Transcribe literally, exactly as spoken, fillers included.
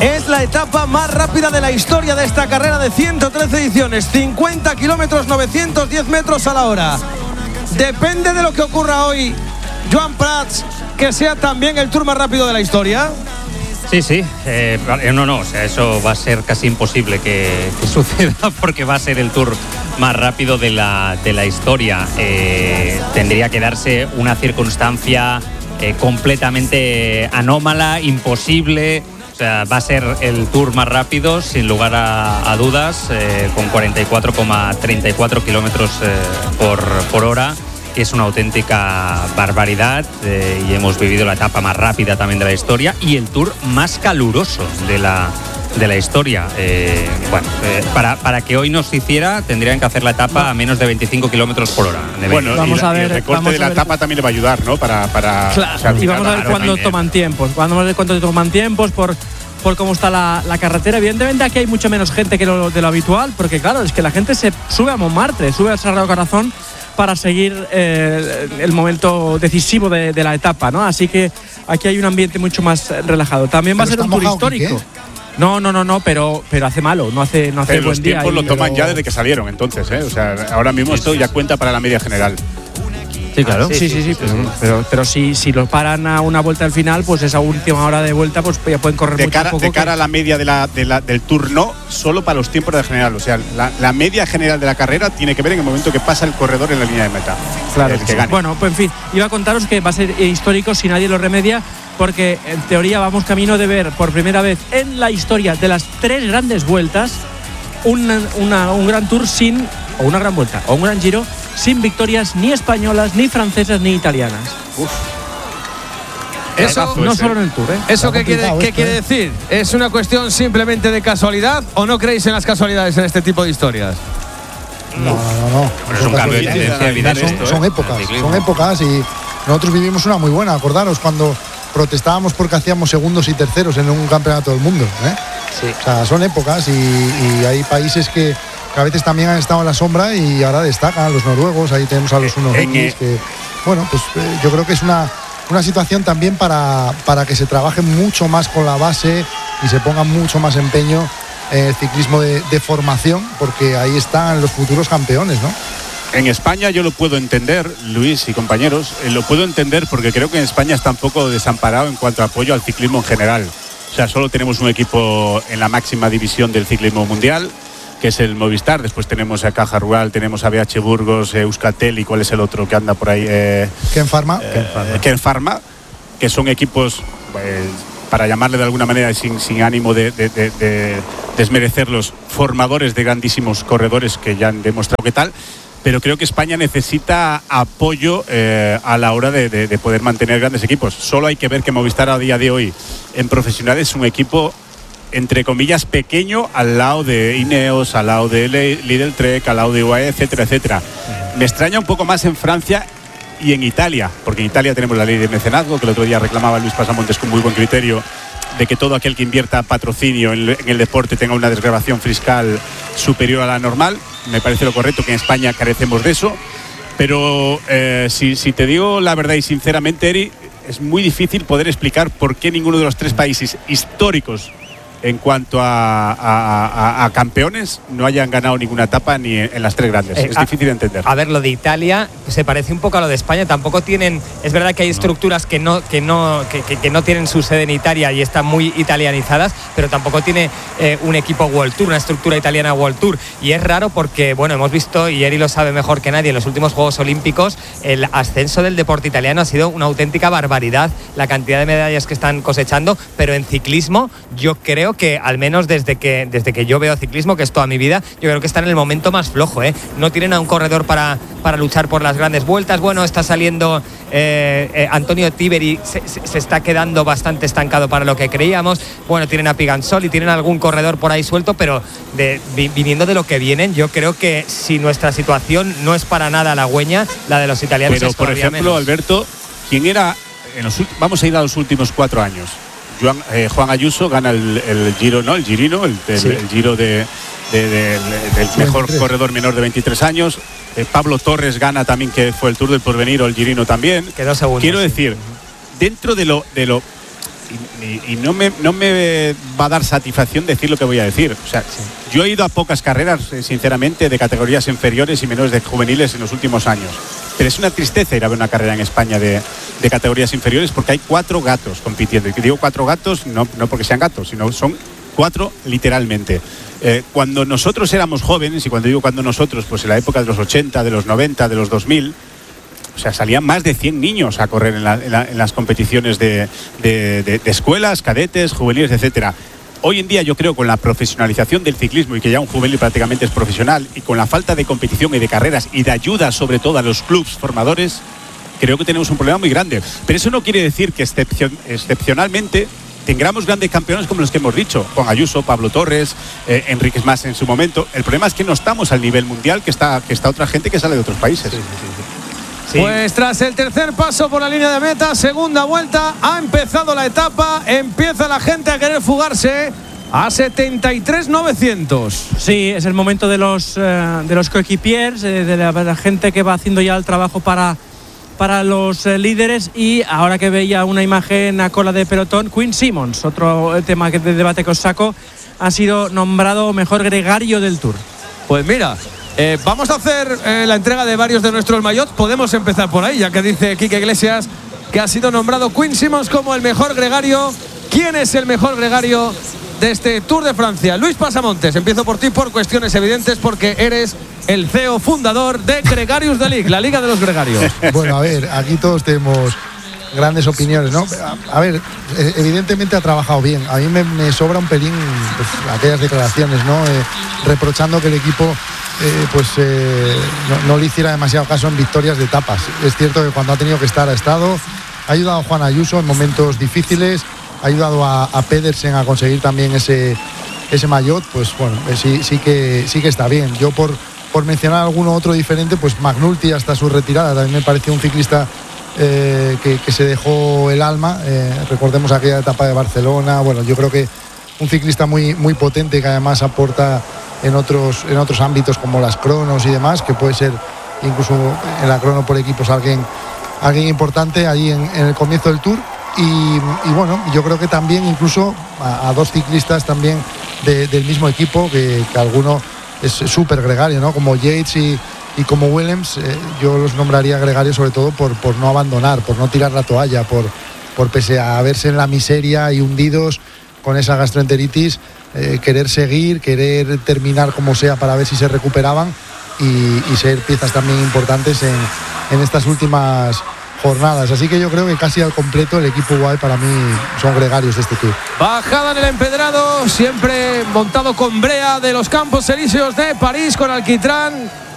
Es la etapa más rápida de la historia de esta carrera de ciento trece ediciones. cincuenta kilómetros, novecientos diez metros a la hora. Depende de lo que ocurra hoy, Joan Prats, que sea también el Tour más rápido de la historia. Sí, sí, eh, no, no, o sea, eso va a ser casi imposible que, que suceda porque va a ser el Tour más rápido de la, de la historia. Eh, tendría que darse una circunstancia eh, completamente anómala, imposible. O sea, va a ser el Tour más rápido, sin lugar a, a dudas, eh, con cuarenta y cuatro coma treinta y cuatro kilómetros eh, por, por hora. Es una auténtica barbaridad eh, y hemos vivido la etapa más rápida también de la historia y el Tour más caluroso de la, de la historia. Eh, bueno, eh, para, para que hoy no se hiciera, tendrían que hacer la etapa a menos de veinticinco kilómetros por hora. Bueno, vamos y, la, a ver, y el recorte vamos de la a ver. etapa también le va a ayudar, ¿no? Para, para Claro, o sea, y vamos a ver claro, cuándo también. toman tiempos. Vamos a ver cuánto toman tiempos por, por cómo está la, la carretera. Evidentemente aquí hay mucha menos gente que lo, de lo habitual, porque claro, es que la gente se sube a Montmartre, sube al Sagrado Corazón para seguir eh, el momento decisivo de, de la etapa, ¿no? Así que aquí hay un ambiente mucho más relajado. También va a ser un tour histórico. No, no, no, no, pero, pero hace malo, no hace, no hace Pero buen los día. tiempos lo y- toman pero- ya desde que salieron, entonces, ¿eh? O sea, ahora mismo esto ya cuenta para la media general. Sí, claro. Sí, Sí, sí, sí, sí. sí, Pero, sí. pero, pero si, si los paran a una vuelta al final, pues esa última hora de vuelta, pues ya pueden correr De mucho cara, poco de cara que- a la media de la, de la- del Tour, no, solo para los tiempos de general. O sea, la, la media general de la carrera tiene que ver en el momento que pasa el corredor en la línea de meta. Claro el que que sí. gane. Bueno, pues en fin, iba a contaros que va a ser eh, histórico si nadie lo remedia, porque en teoría vamos camino de ver por primera vez en la historia de las tres grandes vueltas una- una- un gran Tour sin, o una gran vuelta, o un gran Giro sin victorias ni españolas, ni francesas, ni italianas. Eso, No ese. solo en el Tour, ¿eh? ¿Eso Está qué quiere, complicado qué esto, quiere ¿eh? decir? ¿Es una cuestión simplemente de casualidad o no creéis en las casualidades en este tipo de historias? No, no, no. no. Pero es Son un cambio de casualidades. tendencia evidente Son, esto, son ¿eh? épocas, El ciclismo. son épocas y nosotros vivimos una muy buena. Acordaros cuando protestábamos porque hacíamos segundos y terceros en un campeonato del mundo, ¿eh? Sí. O sea, son épocas y, y hay países que, que a veces también han estado en la sombra y ahora destacan, los noruegos, ahí tenemos a los unos En, eh, X, que bueno, pues eh, yo creo que es una, una situación también para, para que se trabaje mucho más con la base y se ponga mucho más empeño en el ciclismo de, de formación, porque ahí están los futuros campeones, ¿no? En España yo lo puedo entender, Luis y compañeros, eh, lo puedo entender porque creo que en España está un poco desamparado en cuanto a apoyo al ciclismo en general. O sea, solo tenemos un equipo en la máxima división del ciclismo mundial, que es el Movistar. Después tenemos a Caja Rural, tenemos a B H Burgos, eh, Euskaltel y cuál es el otro que anda por ahí, eh, Ken Pharma. eh, Ken Pharma, que son equipos, pues, para llamarle de alguna manera sin, sin ánimo de, de, de, de desmerecerlos, formadores de grandísimos corredores que ya han demostrado que tal. Pero creo que España necesita apoyo eh, a la hora de, de, de poder mantener grandes equipos. Solo hay que ver que Movistar a día de hoy en profesional es un equipo, entre comillas, pequeño al lado de Ineos, al lado de Lidl Trek, al lado de U A E, etcétera, etcétera. Me extraña un poco más en Francia y en Italia, porque en Italia tenemos la ley de mecenazgo, que el otro día reclamaba Luis Pasamontes con muy buen criterio, de que todo aquel que invierta patrocinio en, en el deporte tenga una desgravación fiscal superior a la normal. Me parece lo correcto, que en España carecemos de eso. Pero eh, si, si te digo la verdad y sinceramente, Eri, es muy difícil poder explicar por qué ninguno de los tres países históricos en cuanto a, a, a, a campeones no hayan ganado ninguna etapa ni en, en las tres grandes. Eh, es a- difícil de entender. A ver, lo de Italia se parece un poco a lo de España. Tampoco tienen. Es verdad que hay estructuras que no, que no, que, que- que no tienen su sede en Italia y están muy italianizadas, pero tampoco tiene eh, un equipo World Tour, una estructura italiana World Tour. Y es raro porque, bueno, hemos visto, y Eri lo sabe mejor que nadie, en los últimos Juegos Olímpicos, el ascenso del deporte italiano ha sido una auténtica barbaridad, la cantidad de medallas que están cosechando, pero en ciclismo yo creo que, al menos desde que, desde que yo veo ciclismo, que es toda mi vida, yo creo que están en el momento más flojo, ¿eh? No tienen a un corredor para, para luchar por las grandes vueltas. Bueno, está saliendo eh, eh, Antonio Tiberi, se, se- se está quedando bastante estancado para lo que creíamos. Bueno, tienen a Pigansol y tienen algún corredor por ahí suelto, pero de, vi- viniendo de lo que vienen, yo creo que si nuestra situación no es para nada halagüeña, la de los italianos Pero, es por todavía ejemplo, menos. Alberto, ¿quién era en los ult- vamos a ir a los últimos cuatro años? Juan, eh, Juan Ayuso gana el, el Giro, ¿no? El Girino, el, el- Sí. el Giro de, de- de- del mejor veintitrés. corredor menor de veintitrés años. Eh, Pablo Torres gana también, que fue el Tour del Porvenir, o el Girino también. Quedó segundo, Quiero sí. decir, dentro de lo, de lo y, y, y no, me, no me va a dar satisfacción decir lo que voy a decir. O sea, sí. Yo he ido a pocas carreras, sinceramente, de categorías inferiores y menores de juveniles en los últimos años. Pero es una tristeza ir a ver una carrera en España de, de categorías inferiores porque hay cuatro gatos compitiendo. Y digo cuatro gatos no, no porque sean gatos, sino son cuatro literalmente. Eh, cuando nosotros éramos jóvenes, y cuando digo cuando nosotros, pues en la época de los ochenta, de los noventa, de los dos mil, o sea, salían más de cien niños a correr en, la, en, la, en las competiciones de, de, de, de escuelas, cadetes, juveniles, etcétera. Hoy en día yo creo con la profesionalización del ciclismo y que ya un juvenil prácticamente es profesional y con la falta de competición y de carreras y de ayuda sobre todo a los clubs formadores, creo que tenemos un problema muy grande. Pero eso no quiere decir que excepcion, excepcionalmente tengamos grandes campeones como los que hemos dicho, Juan Ayuso, Pablo Torres, eh, Enrique Mas en su momento. El problema es que no estamos al nivel mundial que está, que está otra gente que sale de otros países. Sí, sí, sí. Sí. Pues tras el tercer paso por la línea de meta, segunda vuelta, ha empezado la etapa, empieza la gente a querer fugarse a setenta y tres mil novecientos. Sí, es el momento de los, eh, de los coequipiers, eh, de, la, de la gente que va haciendo ya el trabajo para, para los eh, líderes. Y ahora que veía una imagen a cola de pelotón, Quinn Simmons, otro tema que de debate que os saco, ha sido nombrado mejor gregario del Tour. Pues mira, Eh, vamos a hacer eh, la entrega de varios de nuestros maillots. Podemos empezar por ahí, ya que dice Quique Iglesias que ha sido nombrado Quinn Simmons como el mejor gregario. ¿Quién es el mejor gregario de este Tour de Francia? Luis Pasamontes, empiezo por ti por cuestiones evidentes, porque eres el C E O fundador de Gregarious The League, la Liga de los Gregarios. Bueno, a ver, aquí todos tenemos grandes opiniones, ¿no? A, a ver, evidentemente ha trabajado bien. A mí me, me sobra un pelín pues, aquellas declaraciones, ¿no? Eh, reprochando que el equipo Eh, pues eh, no, no le hiciera demasiado caso en victorias de etapas. Es cierto que cuando ha tenido que estar ha estado, ha ayudado a Juan Ayuso en momentos difíciles, ha ayudado a, a Pedersen a conseguir también ese, ese maillot, pues bueno, eh, sí, sí, que, sí que está bien. Yo por, por mencionar alguno otro diferente, pues McNulty hasta su retirada también me pareció un ciclista eh, que, que se dejó el alma. Eh, recordemos aquella etapa de Barcelona. Bueno, yo creo que un ciclista muy, muy potente que además aporta en otros, en otros ámbitos como las cronos y demás, que puede ser incluso en la crono por equipos alguien, alguien importante ahí en, en el comienzo del Tour. Y, y bueno, yo creo que también incluso a, a dos ciclistas también de, del mismo equipo, que, que alguno es súper gregario, ¿no? Como Yates y, y como Williams, eh, yo los nombraría gregarios sobre todo por, por no abandonar, por no tirar la toalla, por, por pese a verse en la miseria y hundidos con esa gastroenteritis, eh, querer seguir, querer terminar como sea para ver si se recuperaban y, y ser piezas también importantes en, en estas últimas jornadas. Así que yo creo que casi al completo el equipo U A E para mí son gregarios de este Tour. Bajada en el empedrado, siempre montado con brea de los Campos Elíseos de París, con alquitrán.